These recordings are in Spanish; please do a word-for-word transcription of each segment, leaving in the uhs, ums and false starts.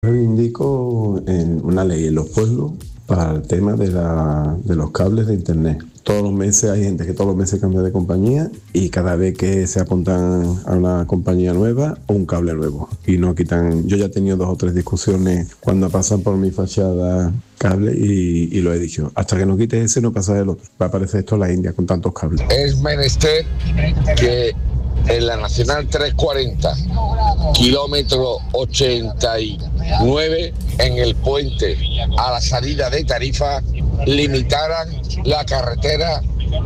Reivindico en una ley en los pueblos para el tema de, la, de los cables de internet. Todos los meses hay gente que todos los meses cambia de compañía y cada vez que se apuntan a una compañía nueva, un cable nuevo. Y no quitan. Yo ya he tenido dos o tres discusiones cuando pasan por mi fachada cable y, y lo he dicho. Hasta que no quites ese no pasa el otro. Va a aparecer esto en la India con tantos cables. Es menester que en la Nacional trescientos cuarenta, kilómetro ochenta y nueve, en el puente a la salida de Tarifa, limitaran la carretera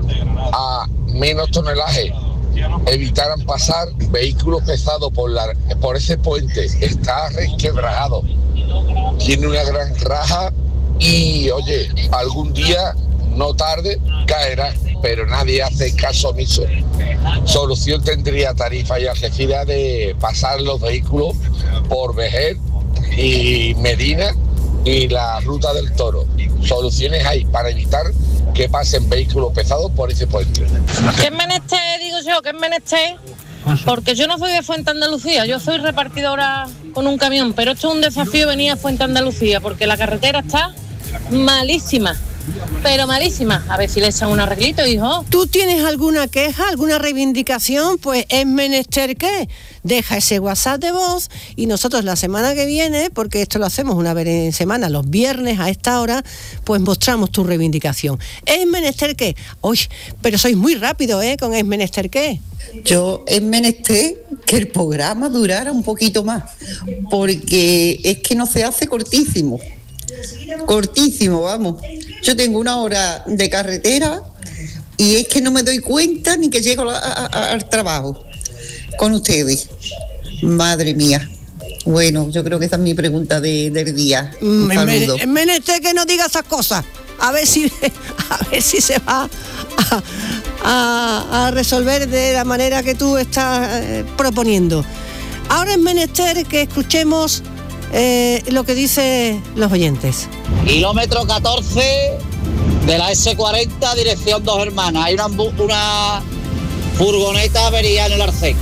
a menos tonelaje, evitaran pasar vehículos pesados por, la, por ese puente. Está resquebrajado, tiene una gran raja y, oye, algún día, no tarde, caerá, pero nadie hace caso omiso. Solución tendría Tarifa y Algeciras de pasar los vehículos por Vejer y Medina y la Ruta del Toro. Soluciones hay para evitar que pasen vehículos pesados por ese puente. ¿Qué es menester, digo yo, qué es menester? Porque yo no soy de Fuente Andalucía, yo soy repartidora con un camión, pero esto es un desafío venir a Fuente Andalucía, porque la carretera está malísima. Pero malísima. A ver si le echan un arreglito, hijo. ¿Tú tienes alguna queja, alguna reivindicación? Pues es menester que deja ese WhatsApp de voz y nosotros la semana que viene, porque esto lo hacemos una vez en semana, los viernes a esta hora, pues mostramos tu reivindicación. ¿Es menester qué? Uy, pero sois muy rápido, ¿eh? Con es menester qué. Yo es menester que el programa durara un poquito más, porque es que no se hace cortísimo. Cortísimo, vamos. Yo tengo una hora de carretera y es que no me doy cuenta ni que llego a, a, a, al trabajo con ustedes. Madre mía. Bueno, yo creo que esa es mi pregunta de, del día. Un saludo. Es menester que no diga esas cosas. A ver si, a ver si se va a, a, a resolver de la manera que tú estás eh, proponiendo. Ahora es menester que escuchemos Eh, lo que dicen los oyentes. Kilómetro catorce de la ese cuarenta, dirección Dos Hermanas. Hay una, una furgoneta avería en el arcén.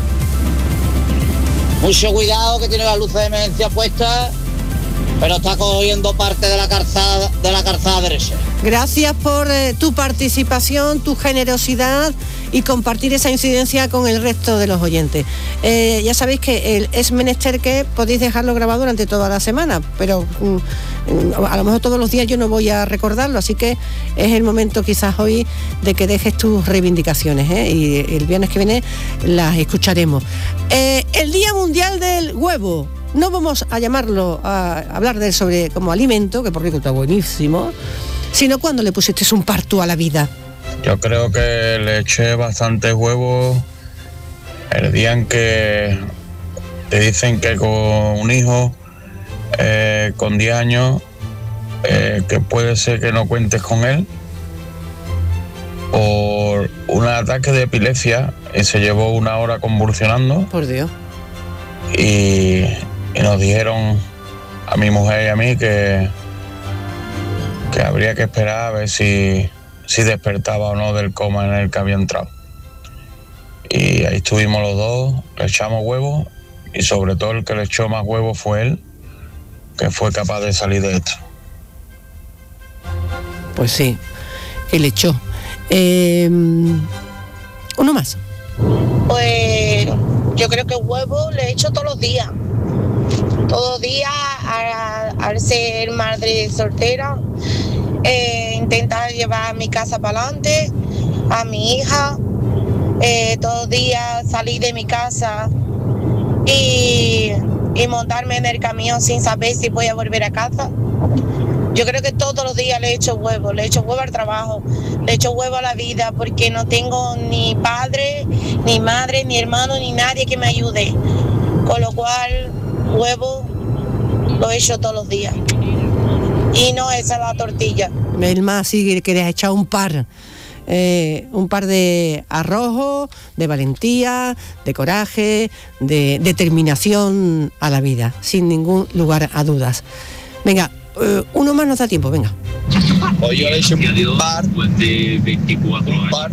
Mucho cuidado, que tiene las luces de emergencia puestas, pero está cogiendo parte de la calzada, de la calzada derecha. Gracias por eh, tu participación, tu generosidad y compartir esa incidencia con el resto de los oyentes. Eh, ya sabéis que el es menester que podéis dejarlo grabado durante toda la semana, pero mm, a lo mejor todos los días yo no voy a recordarlo, así que es el momento quizás hoy de que dejes tus reivindicaciones, ¿eh? Y el viernes que viene las escucharemos. Eh, el Día Mundial del Huevo. No vamos a llamarlo, a hablar de él sobre como alimento, que por rico está buenísimo, sino cuando le pusiste un parto a la vida. Yo creo que le eché bastantes huevos el día en que te dicen que con un hijo eh, con diez años, eh, que puede ser que no cuentes con él, por un ataque de epilepsia, y se llevó una hora convulsionando. Por Dios. Y, y nos dijeron a mi mujer y a mí que, que habría que esperar a ver si... si despertaba o no del coma en el que había entrado. Y ahí estuvimos los dos, le echamos huevos y sobre todo el que le echó más huevos fue él, que fue capaz de salir de esto. Pues sí, él echó. Eh, uno más. Pues yo creo que huevo le echo todos los días. Todos los días al ser madre soltera. Eh, intentar llevar a mi casa para adelante, a mi hija, eh, todos los días salir de mi casa y, y montarme en el camión sin saber si voy a volver a casa. Yo creo que todos los días le echo huevo, le echo huevo al trabajo, le echo huevo a la vida, porque no tengo ni padre, ni madre, ni hermano, ni nadie que me ayude. Con lo cual, huevo lo echo todos los días. Y no esa la tortilla. El más sí que le has echado un par, eh, un par de arrojo, de valentía, de coraje, de determinación a la vida, sin ningún lugar a dudas. Venga, eh, uno más nos da tiempo, venga. Hoy yo le he hecho un par, un par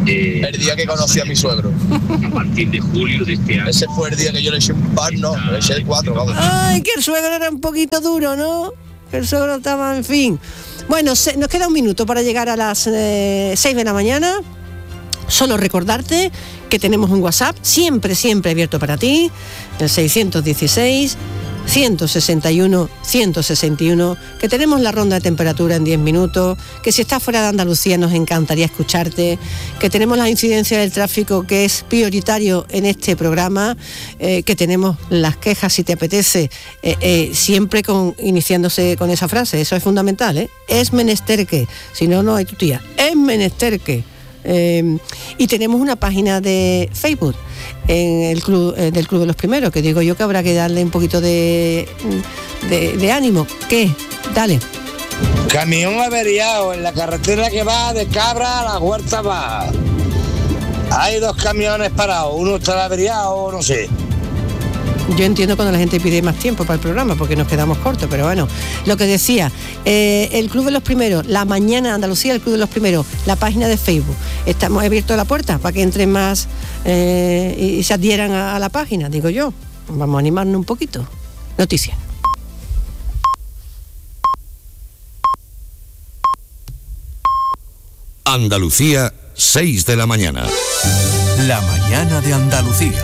Eh, el día que conocí a mi suegro. A partir de julio de este año. Ese fue el día que yo le eché un par, no, le eché cuatro, vamos. Ay, que el suegro era un poquito duro, ¿no? Que el suegro estaba, en fin. Bueno, se, nos queda un minuto para llegar a las eh, seis de la mañana. Solo recordarte que tenemos un WhatsApp siempre, siempre abierto para ti, el seiscientos dieciséis, ciento sesenta y uno, ciento sesenta y uno, que tenemos la ronda de temperatura en diez minutos, que si estás fuera de Andalucía nos encantaría escucharte, que tenemos la incidencia del tráfico que es prioritario en este programa, eh, que tenemos las quejas si te apetece, eh, eh, siempre con, iniciándose con esa frase, eso es fundamental, ¿eh? Es menester que, si no, no hay tu tía, es menester que. Eh, y tenemos una página de Facebook en el club eh, del Club de los Primeros, que digo yo que habrá que darle un poquito de, de, de ánimo. ¿Qué? Dale. Camión averiado en la carretera que va de Cabra a la Huerta Baja. Hay dos camiones parados, uno está averiado, no sé. Yo entiendo cuando la gente pide más tiempo para el programa porque nos quedamos cortos, pero bueno, lo que decía, eh, el Club de los Primeros, la mañana de Andalucía, el Club de los Primeros, la página de Facebook, estamos abiertos la puerta para que entren más eh, y, y se adhieran a, a la página, digo yo, vamos a animarnos un poquito. Noticias. Andalucía, seis de la mañana. La mañana de Andalucía.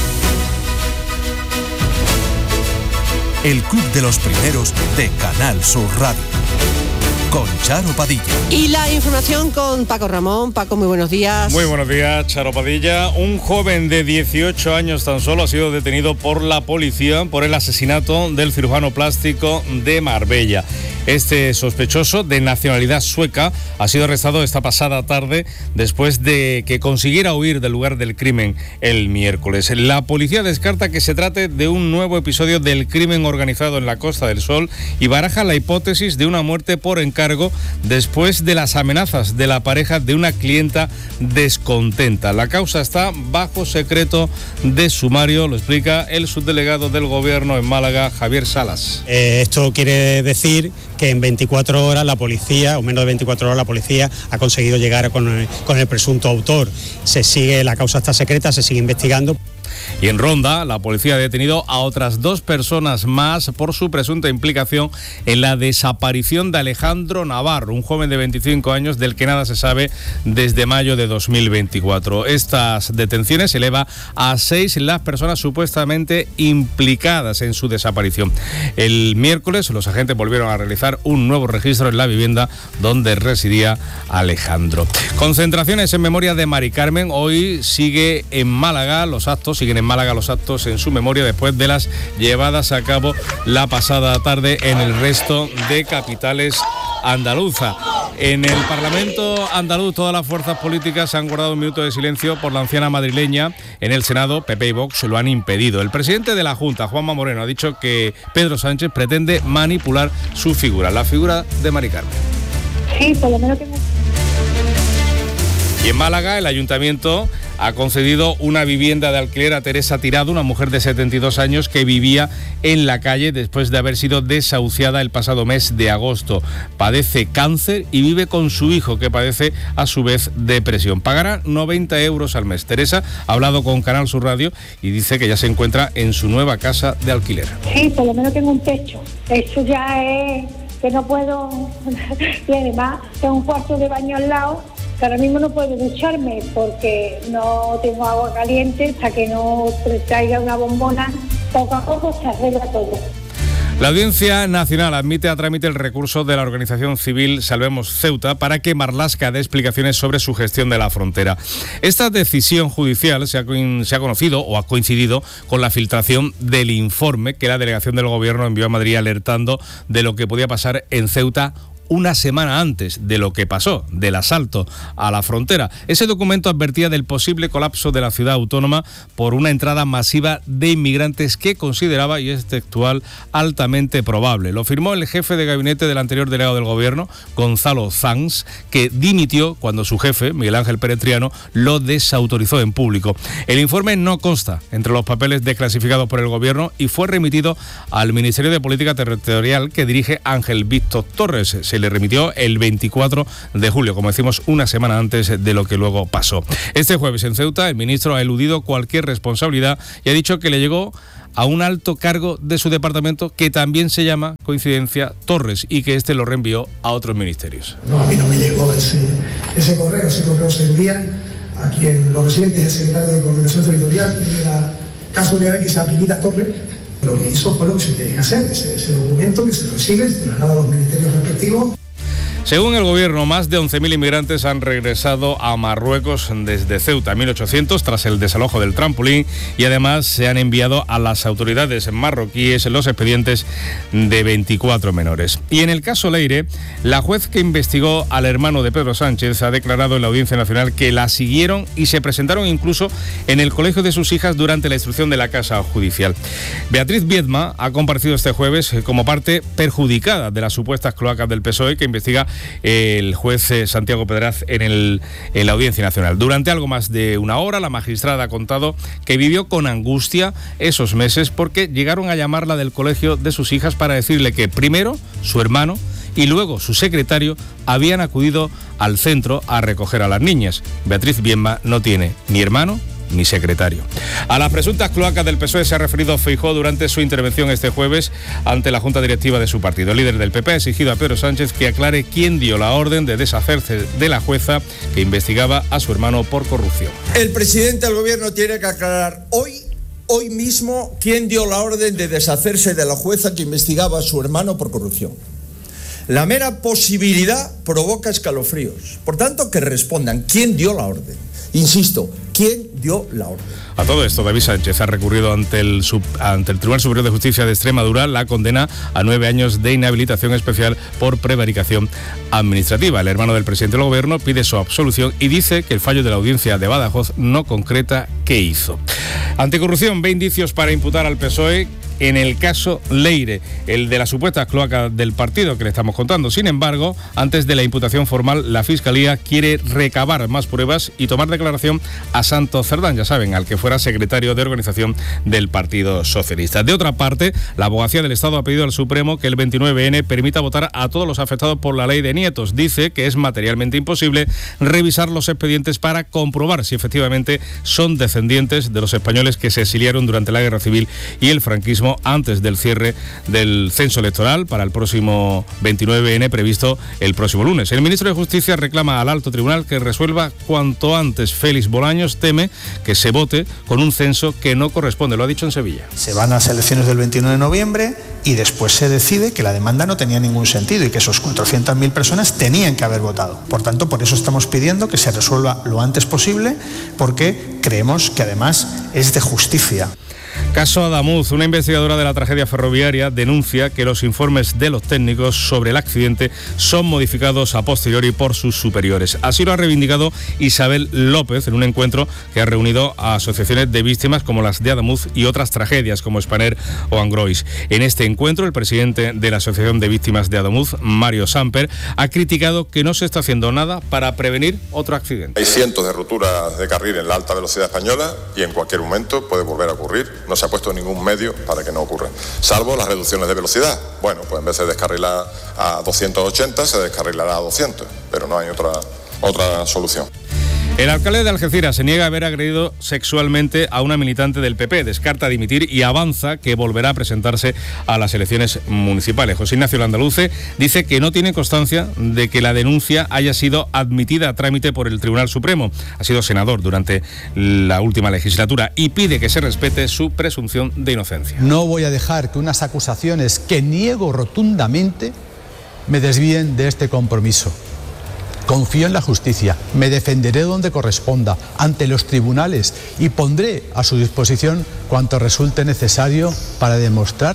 El Club de los Primeros de Canal Sur Radio. Con Charo Padilla. Y la información con Paco Ramón. Paco, muy buenos días. Muy buenos días, Charo Padilla. Un joven de dieciocho años tan solo ha sido detenido por la policía por el asesinato del cirujano plástico de Marbella. Este sospechoso, de nacionalidad sueca, ha sido arrestado esta pasada tarde después de que consiguiera huir del lugar del crimen el miércoles. La policía descarta que se trate de un nuevo episodio del crimen organizado en la Costa del Sol y baraja la hipótesis de una muerte por encargo después de las amenazas de la pareja de una clienta descontenta. La causa está bajo secreto de sumario, lo explica el subdelegado del Gobierno en Málaga, Javier Salas. Eh, esto quiere decir que en veinticuatro horas la policía, o menos de veinticuatro horas la policía, ha conseguido llegar con el, con el presunto autor. Se sigue, la causa está secreta, se sigue investigando. Y en Ronda, la policía ha detenido a otras dos personas más por su presunta implicación en la desaparición de Alejandro Navarro, un joven de veinticinco años del que nada se sabe desde mayo de dos mil veinticuatro. Estas detenciones eleva a seis las personas supuestamente implicadas en su desaparición. El miércoles los agentes volvieron a realizar un nuevo registro en la vivienda donde residía Alejandro. Concentraciones en memoria de Mari Carmen. Hoy sigue en Málaga los actos, siguen en Málaga los actos en su memoria después de las llevadas a cabo la pasada tarde en el resto de capitales andaluzas. En el Parlamento andaluz todas las fuerzas políticas han guardado un minuto de silencio por la anciana madrileña. En el Senado, P P y Vox lo han impedido. El presidente de la Junta, Juanma Moreno, ha dicho que Pedro Sánchez pretende manipular su figura, la figura de Mari Carmen. Sí, por lo menos tengo... Y en Málaga, el ayuntamiento ha concedido una vivienda de alquiler a Teresa Tirado, una mujer de setenta y dos años que vivía en la calle después de haber sido desahuciada el pasado mes de agosto. Padece cáncer y vive con su hijo, que padece a su vez depresión. Pagará noventa euros al mes. Teresa ha hablado con Canal Sur Radio y dice que ya se encuentra en su nueva casa de alquiler. Sí, por lo menos tengo un techo. Eso ya es que no puedo... Y además tengo un cuarto de baño al lado, que ahora mismo no puedo ducharme porque no tengo agua caliente, hasta que no traiga una bombona, poco a poco se arregla todo. La Audiencia Nacional admite a trámite el recurso de la organización civil Salvemos Ceuta para que Marlaska dé explicaciones sobre su gestión de la frontera. Esta decisión judicial se ha, se ha conocido o ha coincidido con la filtración del informe que la delegación del Gobierno envió a Madrid alertando de lo que podía pasar en Ceuta una semana antes de lo que pasó, del asalto a la frontera. Ese documento advertía del posible colapso de la ciudad autónoma por una entrada masiva de inmigrantes que consideraba, y es textual, altamente probable. Lo firmó el jefe de gabinete del anterior delegado del Gobierno, Gonzalo Sanz, que dimitió cuando su jefe, Miguel Ángel Pérez Triano, lo desautorizó en público. El informe no consta entre los papeles desclasificados por el Gobierno y fue remitido al Ministerio de Política Territorial que dirige Ángel Víctor Torres. Se se le remitió el veinticuatro de julio, como decimos, una semana antes de lo que luego pasó. Este jueves en Ceuta el ministro ha eludido cualquier responsabilidad y ha dicho que le llegó a un alto cargo de su departamento que también se llama, coincidencia, Torres, y que este lo reenvió a otros ministerios. No, a mí no me llegó ese, ese correo, ese correo se envía a quien lo recibe, que es el secretario de Coordinación Territorial, y de la casualidad que se apellida Torres. Lo que hizo fue lo que se tiene que hacer, ese, ese documento que se recibe, se traslada a los ministerios respectivos. Según el gobierno, más de once mil inmigrantes han regresado a Marruecos desde Ceuta, mil ochocientos, tras el desalojo del trampolín, y además se han enviado a las autoridades marroquíes los expedientes de veinticuatro menores. Y en el caso Leire, la juez que investigó al hermano de Pedro Sánchez ha declarado en la Audiencia Nacional que la siguieron y se presentaron incluso en el colegio de sus hijas durante la instrucción de la Casa Judicial. Beatriz Viedma ha comparecido este jueves como parte perjudicada de las supuestas cloacas del P S O E que investiga el juez Santiago Pedraz en, el, en la Audiencia Nacional. Durante algo más de una hora, la magistrada ha contado que vivió con angustia esos meses porque llegaron a llamarla del colegio de sus hijas para decirle que primero su hermano y luego su secretario habían acudido al centro a recoger a las niñas. Beatriz Viedma no tiene ni hermano ni secretario. A las presuntas cloacas del P S O E se ha referido Feijóo durante su intervención este jueves ante la Junta Directiva de su partido. El líder del P P ha exigido a Pedro Sánchez que aclare quién dio la orden de deshacerse de la jueza que investigaba a su hermano por corrupción. El presidente del gobierno tiene que aclarar hoy, hoy mismo, quién dio la orden de deshacerse de la jueza que investigaba a su hermano por corrupción. La mera posibilidad provoca escalofríos. Por tanto, que respondan quién dio la orden. Insisto, ¿quién dio la orden? A todo esto, David Sánchez ha recurrido ante el, sub, ante el Tribunal Superior de Justicia de Extremadura la condena a nueve años de inhabilitación especial por prevaricación administrativa. El hermano del presidente del gobierno pide su absolución y dice que el fallo de la audiencia de Badajoz no concreta qué hizo. Anticorrupción ve indicios para imputar al P S O E en el caso Leire, el de las supuestas cloacas del partido que le estamos contando. Sin embargo, antes de la imputación formal, la Fiscalía quiere recabar más pruebas y tomar declaración a Santos Cerdán, ya saben, al que fuera secretario de organización del Partido Socialista. De otra parte, la Abogacía del Estado ha pedido al Supremo que el veintinueve ene permita votar a todos los afectados por la ley de nietos. Dice que es materialmente imposible revisar los expedientes para comprobar si efectivamente son descendientes de los españoles que se exiliaron durante la Guerra Civil y el franquismo antes del cierre del censo electoral para el próximo veintinueve ene previsto el próximo lunes. El ministro de Justicia reclama al alto tribunal que resuelva cuanto antes. Félix Bolaños teme que se vote con un censo que no corresponde, lo ha dicho en Sevilla. Se van a las elecciones del veintinueve de noviembre y después se decide que la demanda no tenía ningún sentido y que esos cuatrocientas mil personas tenían que haber votado. Por tanto, por eso estamos pidiendo que se resuelva lo antes posible, porque creemos que además es de justicia. Caso Adamuz, una investigadora de la tragedia ferroviaria denuncia que los informes de los técnicos sobre el accidente son modificados a posteriori por sus superiores. Así lo ha reivindicado Isabel López en un encuentro que ha reunido a asociaciones de víctimas como las de Adamuz y otras tragedias como Spanair o Angrois. En este encuentro, el presidente de la Asociación de Víctimas de Adamuz, Mario Samper, ha criticado que no se está haciendo nada para prevenir otro accidente. Hay cientos de roturas de carril en la alta velocidad española y en cualquier momento puede volver a ocurrir. No se ha puesto ningún medio para que no ocurra, salvo las reducciones de velocidad. Bueno, pues en vez de descarrilar a doscientos ochenta, se descarrilará a doscientos, pero no hay otra, otra solución. El alcalde de Algeciras se niega a haber agredido sexualmente a una militante del P P, descarta dimitir y avanza que volverá a presentarse a las elecciones municipales. José Ignacio Landaluce dice que no tiene constancia de que la denuncia haya sido admitida a trámite por el Tribunal Supremo. Ha sido senador durante la última legislatura y pide que se respete su presunción de inocencia. No voy a dejar que unas acusaciones que niego rotundamente me desvíen de este compromiso. Confío en la justicia, me defenderé donde corresponda, ante los tribunales, y pondré a su disposición cuanto resulte necesario para demostrar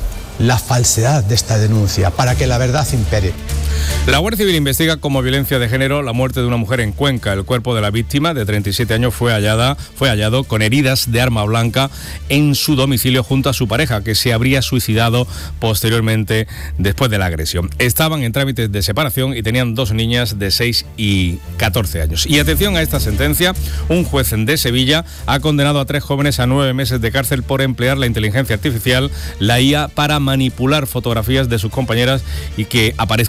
la falsedad de esta denuncia, para que la verdad impere. La Guardia Civil investiga como violencia de género la muerte de una mujer en Cuenca. El cuerpo de la víctima, de treinta y siete años, fue, hallada, fue hallado con heridas de arma blanca en su domicilio junto a su pareja, que se habría suicidado posteriormente después de la agresión. Estaban en trámites de separación y tenían dos niñas de seis y catorce años. Y atención a esta sentencia, un juez de Sevilla ha condenado a tres jóvenes a nueve meses de cárcel por emplear la inteligencia artificial, la I A, para manipular fotografías de sus compañeras y que aparezcan desnudas.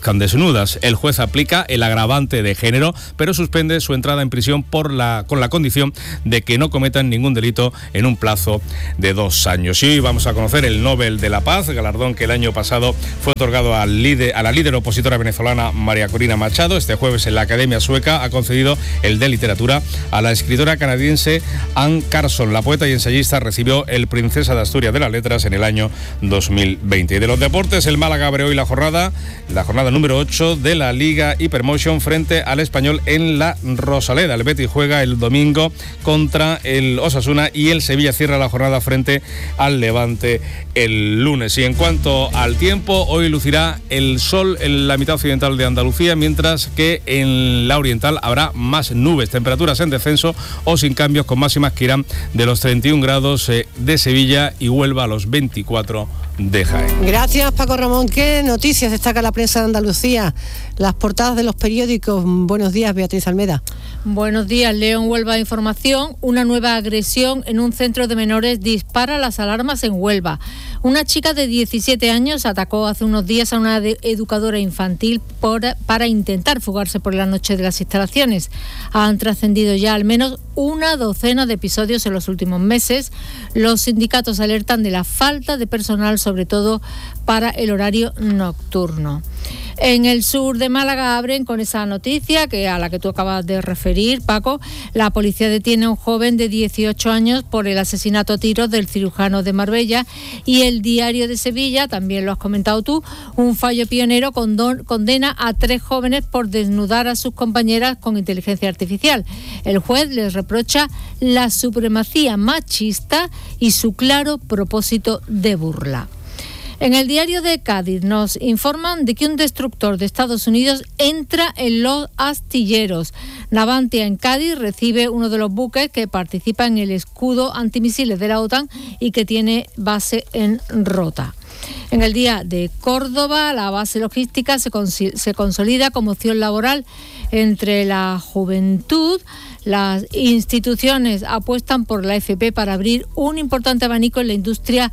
desnudas. El juez aplica el agravante de género, pero suspende su entrada en prisión por la, con la condición de que no cometan ningún delito en un plazo de dos años. Y hoy vamos a conocer el Nobel de la Paz, galardón que el año pasado fue otorgado al líder, a la líder opositora venezolana María Corina Machado. Este jueves en la Academia Sueca ha concedido el de literatura a la escritora canadiense Anne Carson. La poeta y ensayista recibió el Princesa de Asturias de las Letras en el año dos mil veinte. Y de los deportes, el Málaga abre hoy la jornada, la jornada número ocho de la Liga Hypermotion frente al Español en la Rosaleda. El Betis juega el domingo contra el Osasuna y el Sevilla cierra la jornada frente al Levante el lunes. Y en cuanto al tiempo, hoy lucirá el sol en la mitad occidental de Andalucía, mientras que en la oriental habrá más nubes, temperaturas en descenso o sin cambios, con máximas que irán de los treinta y un grados de Sevilla y Huelva a los veinticuatro de Jaén. Gracias, Paco Ramón. ¿Qué noticias destaca la prensa de Andalucía? Las portadas de los periódicos. Buenos días, Beatriz Almeda. Buenos días, León. Huelva Información. Una nueva agresión en un centro de menores dispara las alarmas en Huelva. Una chica de diecisiete años atacó hace unos días a una educadora infantil por, para intentar fugarse por la noche de las instalaciones. Han trascendido ya al menos una docena de episodios en los últimos meses. Los sindicatos alertan de la falta de personal, sobre todo para el horario nocturno. En el sur de Málaga abren con esa noticia que a la que tú acabas de referir, Paco. La policía detiene a un joven de dieciocho años por el asesinato a tiros del cirujano de Marbella, y el Diario de Sevilla, también lo has comentado tú, un fallo pionero condon, condena a tres jóvenes por desnudar a sus compañeras con inteligencia artificial. El juez les reprocha la supremacía machista y su claro propósito de burla. En el Diario de Cádiz nos informan de que un destructor de Estados Unidos entra en los astilleros. Navantia en Cádiz recibe uno de los buques que participa en el escudo antimisiles de la OTAN y que tiene base en Rota. En el Día de Córdoba, la base logística se, cons- se consolida como opción laboral entre la juventud. Las instituciones apuestan por la F P para abrir un importante abanico en la industria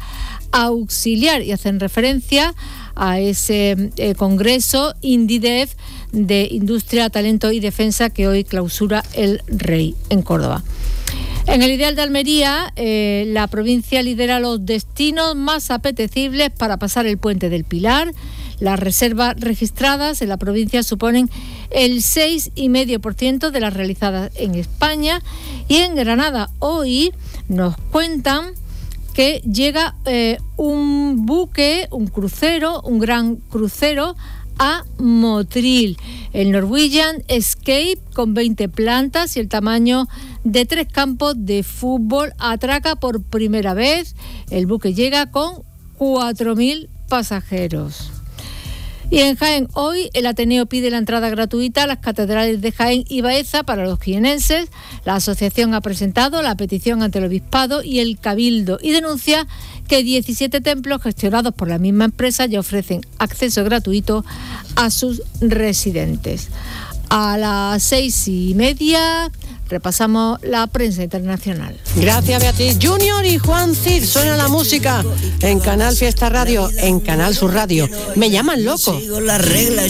auxiliar y hacen referencia a ese eh, congreso INDIDEF de Industria, Talento y Defensa que hoy clausura el Rey en Córdoba. En el Ideal de Almería, eh, la provincia lidera los destinos más apetecibles para pasar el Puente del Pilar. Las reservas registradas en la provincia suponen el seis coma cinco por ciento de las realizadas en España. Y en Granada hoy nos cuentan que llega eh, un buque, un crucero, un gran crucero a Motril. El Norwegian Escape, con veinte plantas y el tamaño de tres campos de fútbol, atraca por primera vez. El buque llega con cuatro mil pasajeros. Y en Jaén hoy el Ateneo pide la entrada gratuita a las catedrales de Jaén y Baeza para los jienenses. La asociación ha presentado la petición ante el Obispado y el Cabildo y denuncia que diecisiete templos gestionados por la misma empresa ya ofrecen acceso gratuito a sus residentes. A las seis y media repasamos la prensa internacional. Gracias, Beatriz. Junior y Juan Cid, suena la música en Canal Fiesta Radio, en Canal Sur Radio. Me llaman loco. Sigo las reglas.